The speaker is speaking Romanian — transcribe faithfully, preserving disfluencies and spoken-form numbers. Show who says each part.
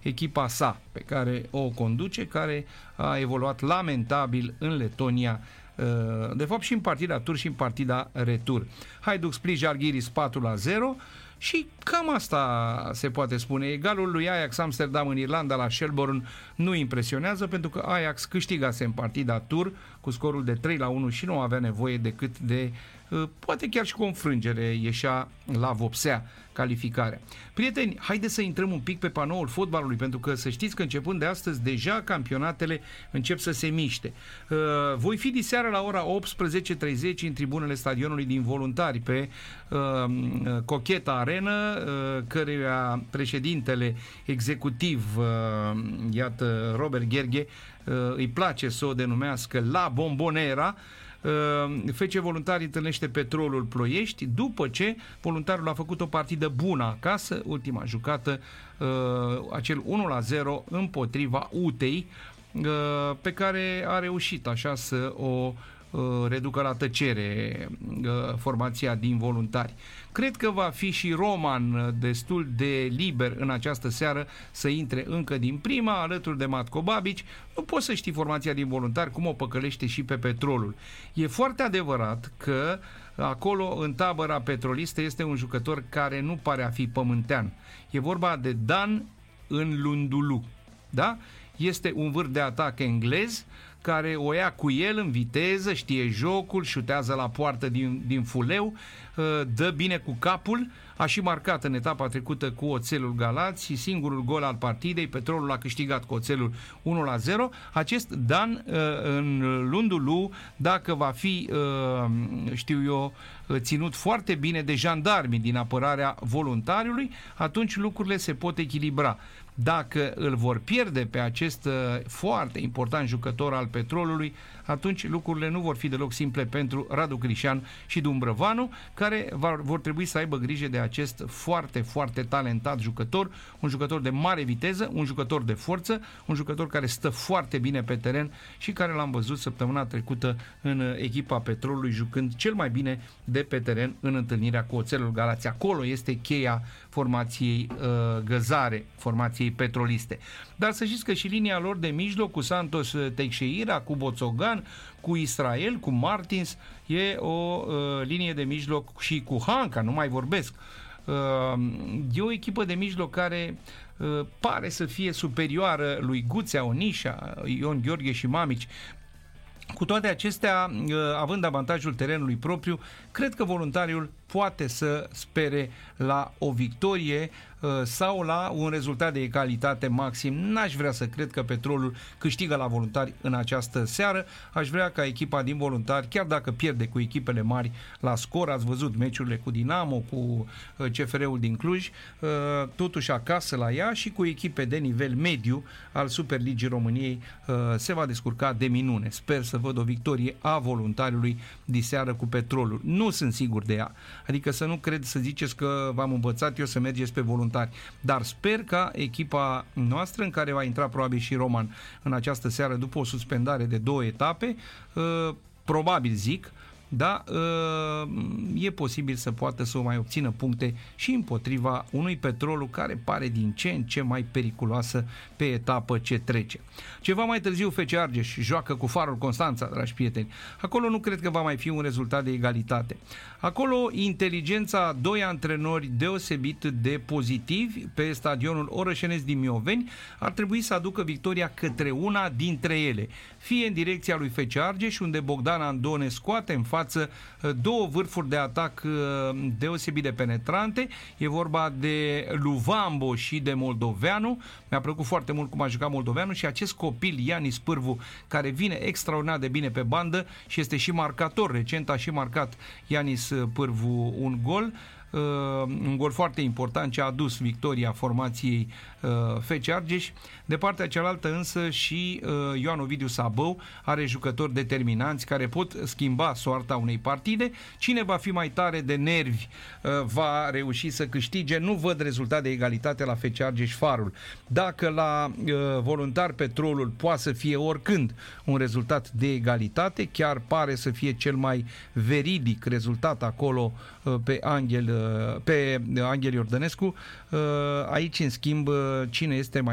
Speaker 1: echipa sa pe care o conduce, care a evoluat lamentabil în Letonia, de fapt și în partida tur și în partida retur. Hajduk Split Žalgiris patru la zero și cam asta se poate spune. Egalul lui Ajax Amsterdam în Irlanda la Shelbourne nu impresionează, pentru că Ajax câștigase în partida tur cu scorul de trei la unu și nu avea nevoie decât de, poate chiar și cu o înfrângere, ieșea la vopsea calificarea. Prieteni, haideți să intrăm un pic pe panoul fotbalului, pentru că să știți că începând de astăzi deja campionatele încep să se miște. Voi fi diseară la ora optsprezece treizeci în tribunele stadionului din Voluntari, pe Cocheta Arenă, căreia președintele executiv, iată, Robert Gherghe, îi place să o denumească La Bombonera. F C Voluntari întâlnește Petrolul Ploiești după ce Voluntarul a făcut o partidă bună acasă, ultima jucată, acel unu la zero împotriva Utei, pe care a reușit așa să o reducă la tăcere formația din Voluntari. Cred că va fi și Roman destul de liber în această seară să intre încă din prima, alături de Matko Babic. Nu poți să știi formația din Voluntari cum o păcălește și pe Petrolul. E foarte adevărat că acolo, în tabăra petrolistă, este un jucător care nu pare a fi pământean. E vorba de Dan Nlundulu. Da? Este un vârf de atac englez care o ia cu el în viteză, știe jocul, șutează la poartă din, din fuleu, dă bine cu capul, a și marcat în etapa trecută cu Oțelul Galați și singurul gol al partidei. Petrolul a câștigat cu Oțelul unu la zero. Acest Dan Nlundulu, dacă va fi, știu eu, ținut foarte bine de jandarmii din apărarea Voluntariului, atunci lucrurile se pot echilibra. Dacă îl vor pierde pe acest foarte important jucător al Petrolului, atunci lucrurile nu vor fi deloc simple pentru Radu Crișan și Dumbrăvanu, care vor trebui să aibă grijă de acest foarte, foarte talentat jucător, un jucător de mare viteză, un jucător de forță, un jucător care stă foarte bine pe teren și care l-am văzut săptămâna trecută în echipa Petrolului jucând cel mai bine de pe teren în întâlnirea cu Oțelul Galați. Acolo este cheia formației uh, găzare, formației petroliste. Dar să știți că și linia lor de mijloc, cu Santos Teixeira, cu Boțogan, cu Israel, cu Martins, e o uh, linie de mijloc, și cu Hanca, nu mai vorbesc. Uh, e o echipă de mijloc care uh, pare să fie superioară lui Guțea, Onișa, Ion Gheorghe și Mamici. Cu toate acestea, având avantajul terenului propriu, cred că Voluntariul poate să spere la o victorie sau la un rezultat de egalitate maxim. N-aș vrea să cred că Petrolul câștigă la Voluntari în această seară. Aș vrea ca echipa din Voluntari, chiar dacă pierde cu echipele mari la scor, ați văzut meciurile cu Dinamo, cu C F R-ul din Cluj, totuși acasă la ea și cu echipe de nivel mediu al Superligii României se va descurca de minune. Sper să văd o victorie a Voluntariului diseară cu Petrolul. Nu sunt sigur de ea. Adică să nu cred, să ziceți că v-am învățat eu să mergeți pe Voluntari. Dar sper ca echipa noastră, în care va intra probabil și Roman în această seară după o suspendare de două etape, probabil zic, da, e posibil să poată să o mai obțină puncte și împotriva unui Petrolul care pare din ce în ce mai periculoasă pe etapă ce trece. Ceva mai târziu F C Argeș joacă cu Farul Constanța, dragi prieteni. Acolo nu cred că va mai fi un rezultat de egalitate. Acolo inteligența a doi antrenori deosebit de pozitivi pe stadionul Orășenesc din Mioveni ar trebui să aducă victoria către una dintre ele. Fie în direcția lui F C Argeș, unde Bogdan Andone scoate în față două vârfuri de atac deosebit de penetrante. E vorba de Luvambo și de Moldoveanu. Mi-a plăcut foarte mult cum a jucat Moldoveanu și acest copil Ianis Pârvu, care vine extraordinar de bine pe bandă și este și marcator. Recent a și marcat Ianis Pârvu un gol. Uh, un gol foarte important ce a adus victoria formației uh, F C Argeș. De partea cealaltă însă și uh, Ioan Ovidiu Sabău are jucători determinanți care pot schimba soarta unei partide. Cine va fi mai tare de nervi uh, va reuși să câștige. Nu văd rezultat de egalitate la F C Argeș Farul. Dacă la uh, Voluntar Petrolul poate să fie oricând un rezultat de egalitate, chiar pare să fie cel mai veridic rezultat acolo uh, pe Anghel uh, pe Anghel Iordănescu. Aici, în schimb, cine este mai